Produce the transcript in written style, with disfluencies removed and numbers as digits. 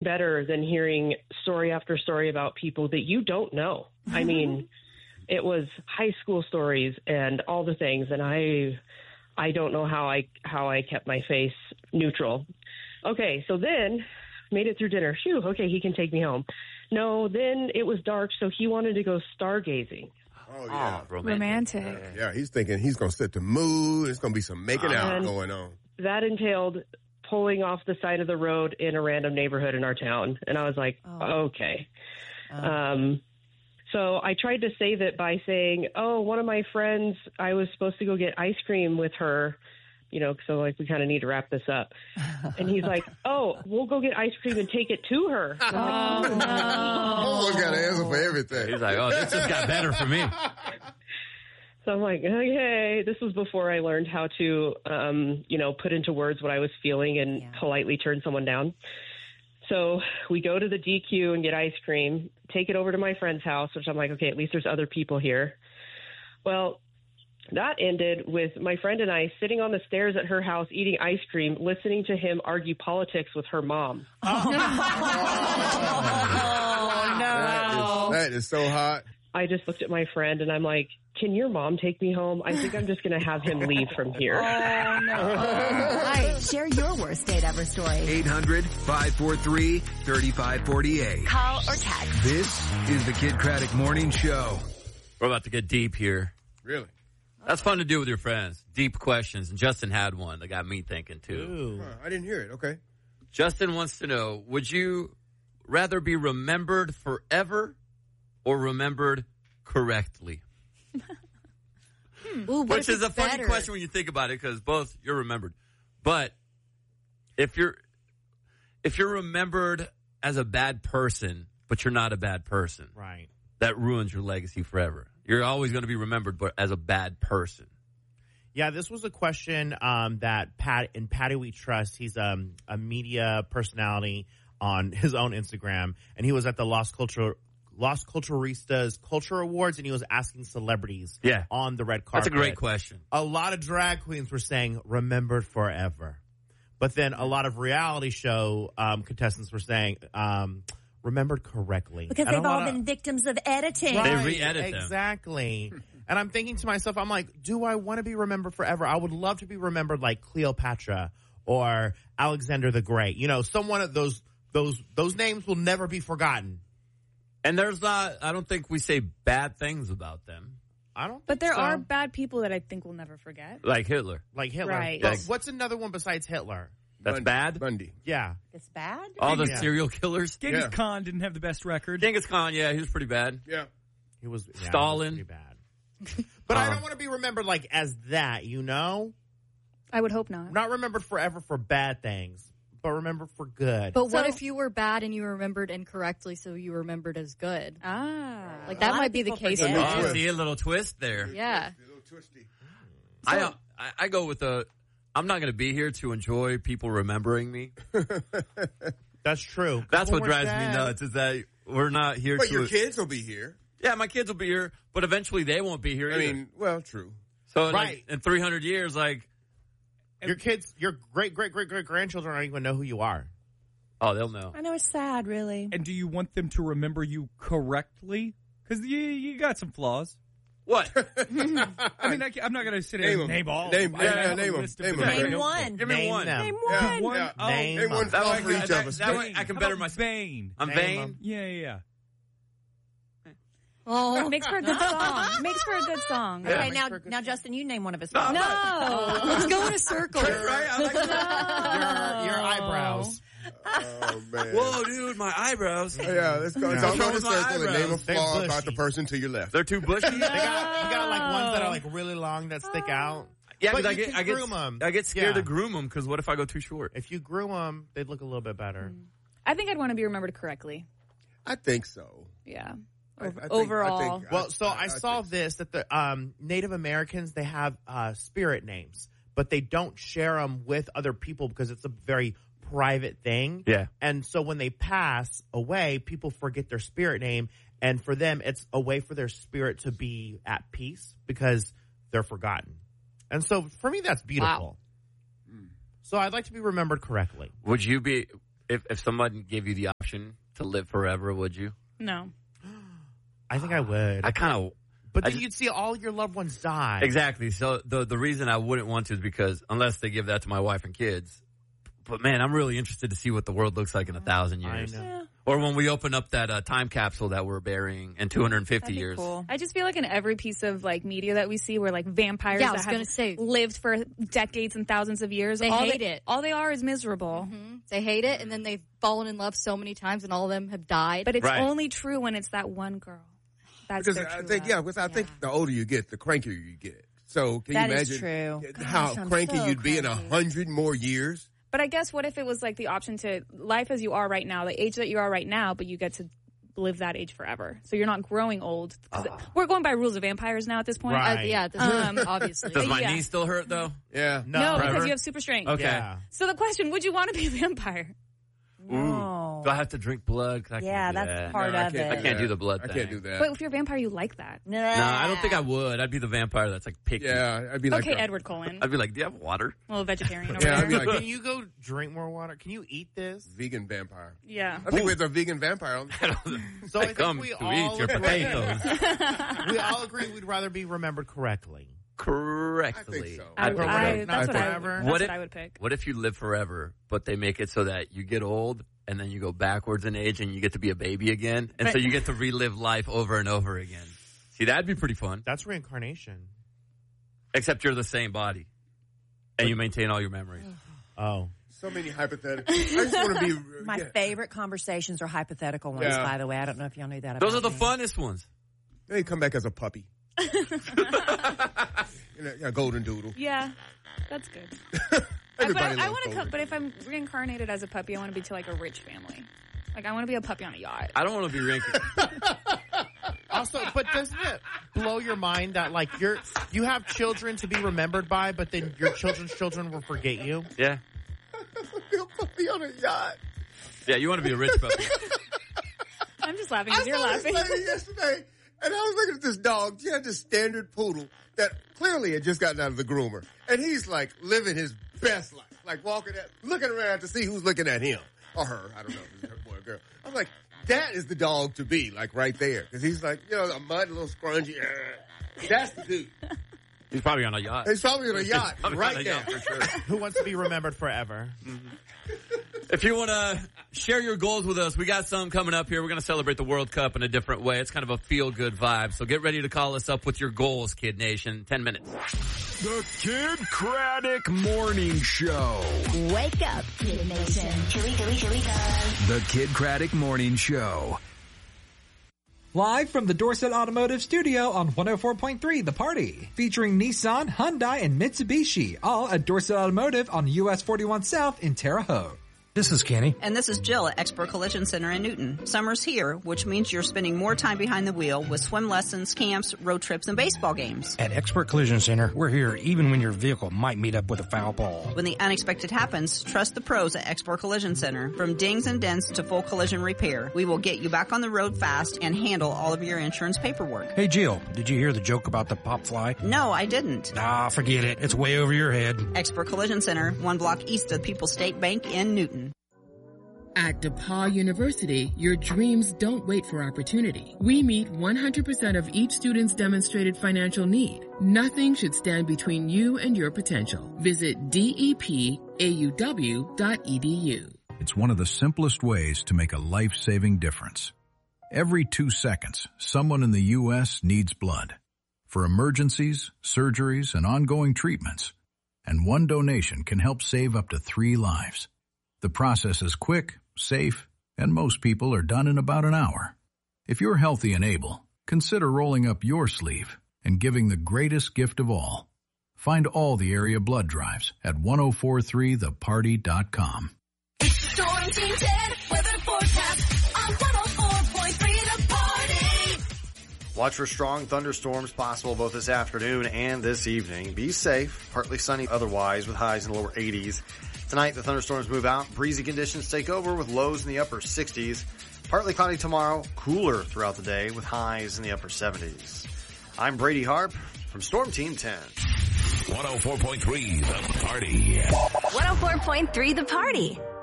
better than hearing story after story about people that you don't know. I mean, it was high school stories and all the things, and I don't know how I kept my face neutral. Okay, so then made it through dinner. Phew, okay, he can take me home. No, then it was dark, so he wanted to go stargazing. Oh, yeah. Romantic. Yeah, he's thinking he's going to set the mood. It's going to be some making out going on. That entailed pulling off the side of the road in a random neighborhood in our town. And I was like, okay. So I tried to save it by saying, one of my friends, I was supposed to go get ice cream with her, so like we kind of need to wrap this up. And he's like, we'll go get ice cream and take it to her. No. Almost got an answer for everything. He's like, this just got better for me. So I'm like, okay, this was before I learned how to, put into words what I was feeling and politely turn someone down. So we go to the DQ and get ice cream, take it over to my friend's house, which I'm like, okay, at least there's other people here. Well, that ended with my friend and I sitting on the stairs at her house eating ice cream, listening to him argue politics with her mom. Oh, no. That is so hot. I just looked at my friend and I'm like, can your mom take me home? I think I'm just going to have him leave from here. Oh, no. All right, share your worst date ever story. 800-543-3548. Call or text. This is the Kid Craddock Morning Show. We're about to get deep here. Really? That's fun to do with your friends. Deep questions. And Justin had one that got me thinking, too. I didn't hear it. Okay. Justin wants to know, would you rather be remembered forever or remembered correctly? Ooh, Which is a funny question when you think about it, because both you're remembered. But if you're remembered as a bad person, but you're not a bad person, right? That ruins your legacy forever. You're always going to be remembered, but as a bad person. Yeah, this was a question that Patty We Trust. He's a media personality on his own Instagram, and he was at the Las Culturistas Culture Awards, and he was asking celebrities on the red carpet. That's a great question. A lot of drag queens were saying, remembered forever. But then a lot of reality show contestants were saying, remembered correctly. Because they've all been victims of editing. Right, they re-edit them. Exactly. And I'm thinking to myself, I'm like, do I want to be remembered forever? I would love to be remembered like Cleopatra or Alexander the Great. Someone of those names will never be forgotten. And I don't think we say bad things about them. I don't But think there so. are bad people that I think we'll never forget. Like Hitler. Right. But what's another one besides Hitler? That's bad? Bundy. Yeah. It's bad? All the serial killers? Genghis Khan didn't have the best record. Genghis Khan, he was pretty bad. Yeah. He was Stalin. He was pretty bad. But I don't want to be remembered like as that, I would hope not. Not remembered forever for bad things, but remembered for good. But what if you were bad and you remembered incorrectly, so you remembered as good? Like that might be the case. Oh, see a little twist there. Yeah. A little twisty. I go with I'm not going to be here to enjoy people remembering me. That's true. That's what drives me nuts, is that we're not here But your kids will be here. Yeah, my kids will be here, but eventually they won't be here either. True. So right. in 300 years, your kids, your great-great-great-great-grandchildren don't even know who you are. Oh, they'll know. I know, it's sad, really. And do you want them to remember you correctly? Because you got some flaws. What? I mean, I'm not going to sit here and name all. Name one. Name one. Give me one. Name one. Name one flaw for each of us. That way I can better myself. Vain. I'm vain? Yeah. Oh, makes for a good song. Okay, now, Justin, you name one of his songs. No. Let's go in a circle. Right? I like Your eyebrows. Oh, man. Whoa, dude, my eyebrows. Yeah, let's go. What's Don't go wrong in a with my circle and name a eyebrows? flaw about the person to your left. They're too bushy? You got like ones that are like really long that stick out. Yeah, but because I get scared to groom them, because what if I go too short? If you groom them, they'd look a little bit better. I think I'd want to be remembered correctly. I think so. Yeah. Overall. I saw this, that the Native Americans, they have spirit names, but they don't share them with other people because it's a very private thing. Yeah. And so when they pass away, people forget their spirit name, and for them, it's a way for their spirit to be at peace because they're forgotten. And so for me, that's beautiful. Wow. So I'd like to be remembered correctly. Would you be, if someone gave you the option to live forever, would you? No. I think I would. I kind of. But then you'd see all your loved ones die. Exactly. So the reason I wouldn't want to is because unless they give that to my wife and kids. But man, I'm really interested to see what the world looks like in 1,000 years. I know. Yeah. Or when we open up that time capsule that we're burying in 250 That'd be years. cool. I just feel like in every piece of like media that we see where like vampires Yeah, I that was have gonna say. lived for decades and thousands of years, They hate it. All they are is miserable. Mhm. They hate it, and then they've fallen in love so many times, and all of them have died. But it's Right. only true when it's that one girl. That's Because their I true think, love. because I think the older you get, the crankier you get. So can That you is imagine true. how Gosh, I'm cranky so you'd be in cranky. 100 more years? But I guess what if it was like the option to life as you are right now, the age that you are right now, but you get to live that age forever. So you're not growing old. 'Cause we're going by rules of vampires now at this point. Right. Yeah, this obviously. Does my Yeah. knee still hurt though? Yeah. No, Forever? because you have super strength. Okay. Yeah. So the question, would you want to be a vampire? No. Do I have to drink blood? 'Cause I can't Yeah, do that's that. part No, I of can't it. I can't do the blood I thing. can't do that. But if you're a vampire, you like that. No, No, I don't think I would. I'd be the vampire that's like picky. Yeah, I'd be like, Okay, Edward Cullen. I'd be like, do you have water? Well, a vegetarian over Yeah, I'd there. be like- Can you go drink more water? Can you eat this? vegan vampire. Yeah. I think we're a vegan vampire. So I I think come we to all eat your agree- potatoes. We all agree we'd rather be remembered correctly. Correctly. I think so. I would, Not that's what forever. that's What what if- I would pick. What if you live forever, but they make it so that you get old and then you go backwards in age and you get to be a baby again? And so you get to relive life over and over again. See, that'd be pretty fun. That's reincarnation. Except you're the same body. And you maintain all your memories. Oh. So many hypotheticals. I just want to be. My yeah. favorite conversations are hypothetical ones, Yeah. by the way. I don't know if y'all knew that Those are about the me. funnest ones. They come back as a puppy. A golden doodle. Yeah, that's good. Everybody but I loves want to golden. come. But if I'm reincarnated as a puppy, I want to be to like a rich family. Like I want to be a puppy on a yacht. I don't want to be reincarnated. Also, but doesn't it blow your mind that like you have children to be remembered by, but then your children's children will forget you? Yeah. A puppy on a yacht. Yeah, you want to be a rich puppy. I'm just laughing I because you're saw this laughing. lady yesterday, and I was looking at this dog. She had this standard poodle that clearly had just gotten out of the groomer, and he's like living his best life, like looking around to see who's looking at him or her. I don't know if it's her boy or girl. I'm like, that is the dog to be, like right there, because he's like, a mud, little scrungy. That's the dude. He's probably on a yacht. He's probably on a yacht Probably right on a now. yacht for sure. Who wants to be remembered forever? If you want to share your goals with us, we got some coming up here. We're going to celebrate the World Cup in a different way. It's kind of a feel-good vibe. So get ready to call us up with your goals, Kid Nation. 10 minutes. The Kid Craddock Morning Show. Wake up, Kid Nation. Here we go. The Kid Craddock Morning Show. Live from the Dorset Automotive Studio on 104.3 The Party. Featuring Nissan, Hyundai, and Mitsubishi. All at Dorset Automotive on US 41 South in Terre Haute. This is Kenny. And this is Jill at Expert Collision Center in Newton. Summer's here, which means you're spending more time behind the wheel with swim lessons, camps, road trips, and baseball games. At Expert Collision Center, we're here even when your vehicle might meet up with a foul ball. When the unexpected happens, trust the pros at Expert Collision Center. From dings and dents to full collision repair, we will get you back on the road fast and handle all of your insurance paperwork. Hey Jill, did you hear the joke about the pop fly? No, I didn't. Ah, forget it. It's way over your head. Expert Collision Center, 1 block east of People's State Bank in Newton. At DePaul University, your dreams don't wait for opportunity. We meet 100% of each student's demonstrated financial need. Nothing should stand between you and your potential. Visit depauw.edu. It's one of the simplest ways to make a life-saving difference. Every 2 seconds, someone in the U.S. needs blood for emergencies, surgeries, and ongoing treatments. And one donation can help save up to 3 lives. The process is quick, safe, and most people are done in about an hour. If you're healthy and able, consider rolling up your sleeve and giving the greatest gift of all. Find all the area blood drives at 1043theparty.com. Storm Team 10 weather forecast on 104.3 The Party. Watch for strong thunderstorms possible both this afternoon and this evening. Be safe, partly sunny otherwise with highs in the lower 80s. Tonight, the thunderstorms move out. Breezy conditions take over with lows in the upper 60s. Partly cloudy tomorrow, cooler throughout the day with highs in the upper 70s. I'm Brady Harp from Storm Team 10. 104.3 The Party. 104.3 The Party.